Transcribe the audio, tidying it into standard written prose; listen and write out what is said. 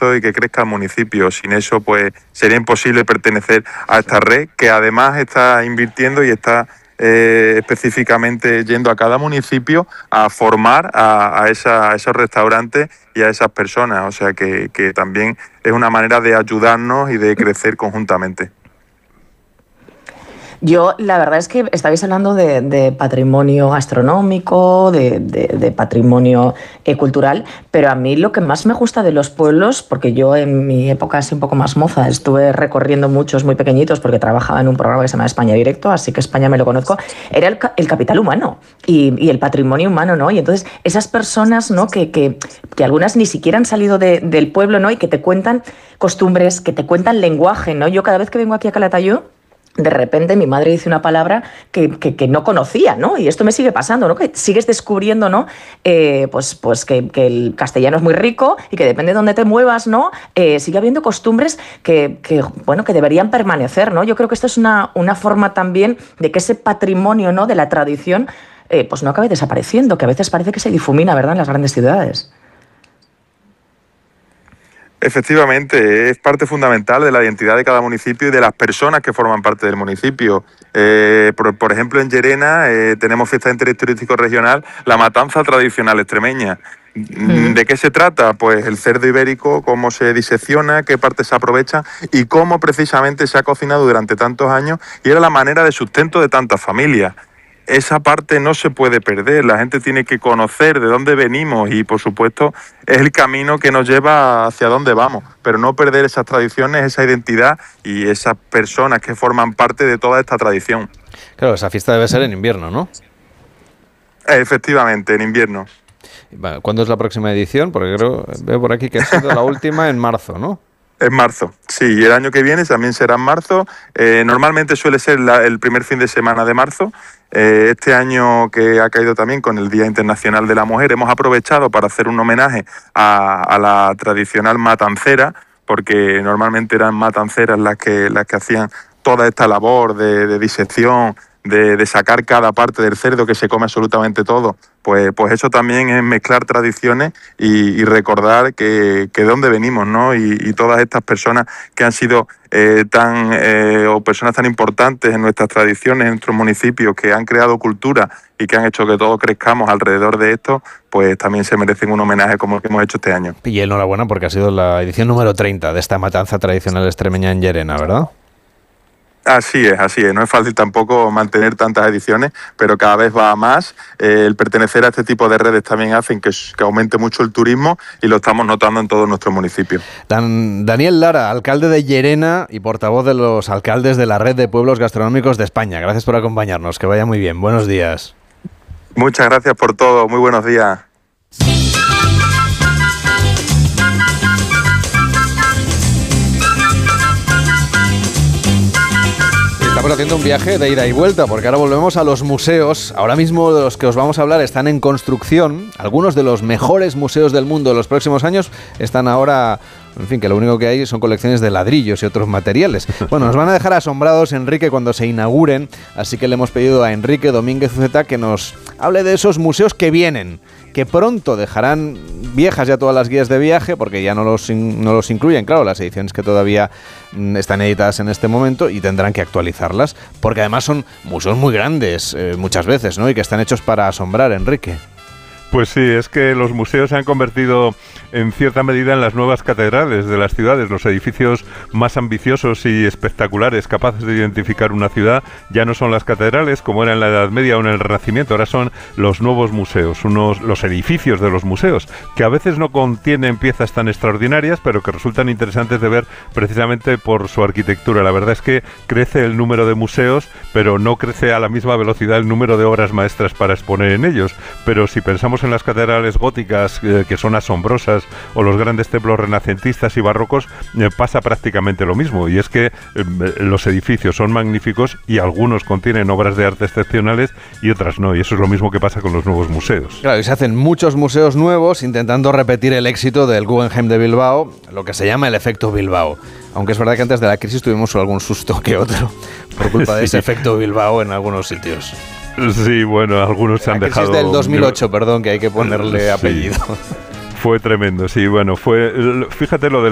crecimiento y que crezca el municipio. Sin eso, pues sería imposible pertenecer a esta red, que además está invirtiendo y está específicamente yendo a cada municipio a formar a esos restaurantes y a esas personas. O sea que también es una manera de ayudarnos y de crecer conjuntamente. Yo, la verdad es que estabais hablando de patrimonio gastronómico, de patrimonio cultural, pero a mí lo que más me gusta de los pueblos, porque yo en mi época así un poco más moza estuve recorriendo muchos muy pequeñitos porque trabajaba en un programa que se llama España Directo, así que España me lo conozco, era el capital humano y el patrimonio humano, ¿no? Y entonces esas personas, ¿no? que algunas ni siquiera han salido del pueblo, ¿no? Y que te cuentan costumbres, que te cuentan lenguaje, ¿no? Yo cada vez que vengo aquí a Calatayud, de repente mi madre dice una palabra que no conocía, ¿no? Y esto me sigue pasando, ¿no? Que sigues descubriendo, ¿no? Pues que el castellano es muy rico y que depende de dónde te muevas, ¿no? Sigue habiendo costumbres que deberían permanecer, ¿no? Yo creo que esto es una forma también de que ese patrimonio, ¿no? De la tradición, pues no acabe desapareciendo, que a veces parece que se difumina, ¿verdad? En las grandes ciudades. Efectivamente, es parte fundamental de la identidad de cada municipio y de las personas que forman parte del municipio. Por ejemplo, en Llerena tenemos fiesta de interés turístico regional, la matanza tradicional extremeña. ¿De qué se trata? Pues el cerdo ibérico, cómo se disecciona, qué partes se aprovechan y cómo precisamente se ha cocinado durante tantos años y era la manera de sustento de tantas familias. Esa parte no se puede perder, la gente tiene que conocer de dónde venimos y, por supuesto, es el camino que nos lleva hacia dónde vamos, pero no perder esas tradiciones, esa identidad y esas personas que forman parte de toda esta tradición. Claro, esa fiesta debe ser en invierno, ¿no? Efectivamente, en invierno. ¿Cuándo es la próxima edición? Porque veo por aquí que ha sido la última en marzo, ¿no? En marzo, sí, y el año que viene también será en marzo. Normalmente suele ser el primer fin de semana de marzo. Este año, que ha caído también con el Día Internacional de la Mujer, hemos aprovechado para hacer un homenaje a la tradicional matancera, porque normalmente eran matanceras las que hacían toda esta labor de disección, de sacar cada parte del cerdo, que se come absolutamente todo. Pues eso también es mezclar tradiciones y recordar que de dónde venimos, ¿no? Y todas estas personas que han sido personas tan importantes en nuestras tradiciones, en nuestros municipios, que han creado cultura y que han hecho que todos crezcamos alrededor de esto, pues también se merecen un homenaje como el que hemos hecho este año. Y enhorabuena porque ha sido la edición número 30 de esta matanza tradicional extremeña en Llerena, ¿verdad? Así es. No es fácil tampoco mantener tantas ediciones, pero cada vez va a más. El pertenecer a este tipo de redes también hacen que aumente mucho el turismo y lo estamos notando en todos nuestros municipios. Daniel Lara, alcalde de Llerena y portavoz de los alcaldes de la Red de Pueblos Gastronómicos de España. Gracias por acompañarnos, que vaya muy bien. Buenos días. Muchas gracias por todo. Muy buenos días. Estamos haciendo un viaje de ida y vuelta porque ahora volvemos a los museos. Ahora mismo de los que os vamos a hablar están en construcción. Algunos de los mejores museos del mundo de los próximos años están ahora... En fin, que lo único que hay son colecciones de ladrillos y otros materiales. Bueno, nos van a dejar asombrados, Enrique, cuando se inauguren, así que le hemos pedido a Enrique Domínguez Uceta que nos hable de esos museos que vienen, que pronto dejarán viejas ya todas las guías de viaje, porque ya no los incluyen, claro, las ediciones que todavía están editadas en este momento y tendrán que actualizarlas, porque además son museos muy grandes muchas veces, ¿no? Y que están hechos para asombrar, Enrique. Pues sí, es que los museos se han convertido en cierta medida en las nuevas catedrales de las ciudades. Los edificios más ambiciosos y espectaculares, capaces de identificar una ciudad, ya no son las catedrales como era en la Edad Media o en el Renacimiento, ahora son los nuevos museos, los edificios de los museos, que a veces no contienen piezas tan extraordinarias, pero que resultan interesantes de ver precisamente por su arquitectura. La verdad es que crece el número de museos, pero no crece a la misma velocidad el número de obras maestras para exponer en ellos. Pero si pensamos en las catedrales góticas, que son asombrosas, o los grandes templos renacentistas y barrocos, pasa prácticamente lo mismo, y es que los edificios son magníficos y algunos contienen obras de arte excepcionales y otras no, y eso es lo mismo que pasa con los nuevos museos. Claro, y se hacen muchos museos nuevos intentando repetir el éxito del Guggenheim de Bilbao, lo que se llama el efecto Bilbao. Aunque es verdad que antes de la crisis tuvimos algún susto que otro por culpa de ese efecto Bilbao en algunos sitios. Sí, bueno, algunos se han dejado... La crisis del 2008, perdón, que hay que ponerle apellido. Fue tremendo, sí, bueno, fíjate lo del